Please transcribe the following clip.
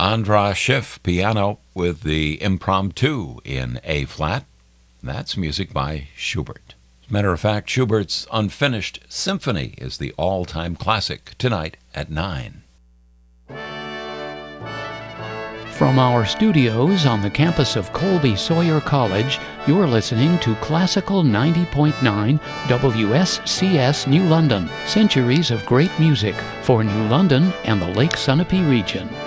Andras Schiff piano with the Impromptu in A-flat. That's music by Schubert. As a matter of fact, Schubert's Unfinished Symphony is the all-time classic tonight at 9. From our studios on the campus of Colby Sawyer College, you're listening to Classical 90.9 WSCS New London. Centuries of great music for New London and the Lake Sunapee region.